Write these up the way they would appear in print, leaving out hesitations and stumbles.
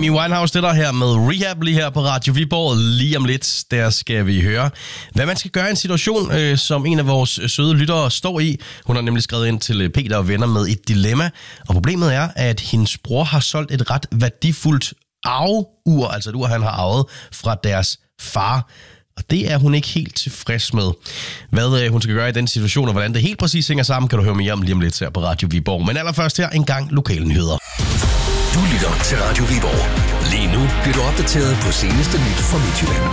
Amy Winehouse, det der her med Rehab lige her på Radio Viborg. Lige om lidt, der skal vi høre, hvad man skal gøre i en situation, som en af vores søde lyttere står i. Hun har nemlig skrevet ind til Peter og venner med et dilemma. Og problemet er, at hendes bror har solgt et ret værdifuldt arveur, altså et ur, han har arvet fra deres far. Og det er hun ikke helt tilfreds med. Hvad hun skal gøre i den situation, og hvordan det helt præcis hænger sammen, kan du høre mere om lige om lidt her på Radio Viborg. Men allerførst her en gang lokale nyheder. Du lytter til Radio Viborg. Lige nu bliver du opdateret på seneste nyt fra Midtjylland.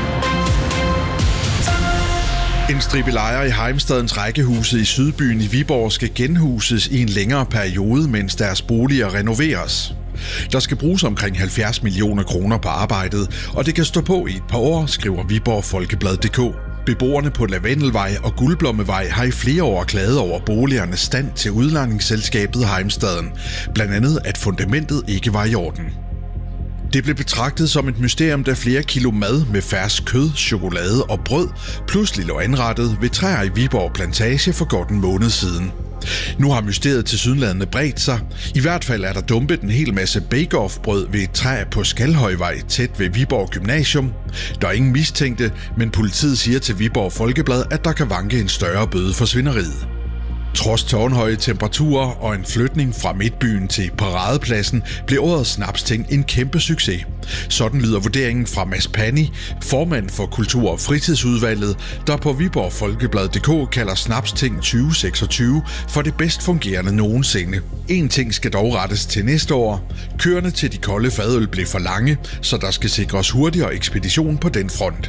En stribe lejere i Heimstadens rækkehuse i Sydbyen i Viborg skal genhuses i en længere periode, mens deres boliger renoveres. Der skal bruges omkring 70 millioner kroner på arbejdet, og det kan stå på i et par år, skriver Viborg Folkeblad.dk. Beboerne på Lavendelvej og Guldblommevej har i flere år klaget over boligernes stand til udlejningsselskabet Heimstaden. Blandt andet, at fundamentet ikke var i orden. Det blev betragtet som et mysterium, da flere kilo mad med fersk kød, chokolade og brød pludselig lå anrettet ved træer i Viborg Plantage for godt en måned siden. Nu har mysteriet tilsyneladende bredt sig. I hvert fald er der dumpet en hel masse bake-off-brød ved et træ på Skalhøjvej tæt ved Viborg Gymnasium. Der er ingen mistænkte, men politiet siger til Viborg Folkeblad, at der kan vanke en større bøde for svineriet. Trods tårnhøje temperaturer og en flytning fra Midtbyen til Paradepladsen blev årets Snapsting en kæmpe succes. Sådan lyder vurderingen fra Mads Pani, formand for Kultur- og Fritidsudvalget, der på Viborg Folkeblad.dk kalder Snapsting 2026 for det bedst fungerende nogensinde. En ting skal dog rettes til næste år. Køerne til de kolde fadøl blev for lange, så der skal sikres hurtigere ekspedition på den front.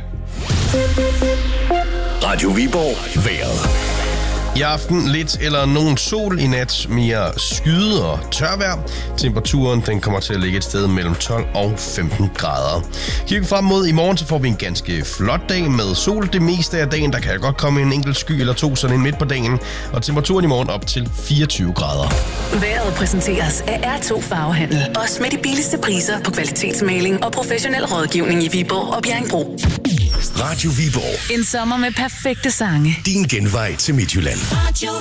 Radio Viborg. Vejret. I aften lidt eller nogen sol, i nat mere skyde og tørvejr. Temperaturen den kommer til at ligge et sted mellem 12 og 15 grader. Kigger vi frem mod i morgen, så får vi en ganske flot dag med sol det meste af dagen. Der kan godt komme en enkelt sky eller to sådan en midt på dagen. Og temperaturen i morgen op til 24 grader. Vejret præsenteres af R2 Farvehandel. Også med de billigste priser på kvalitetsmaling og professionel rådgivning i Viborg og Bjerringbro. Radio Viborg. En sommer med perfekte sange. Din genvej til Midtjylland.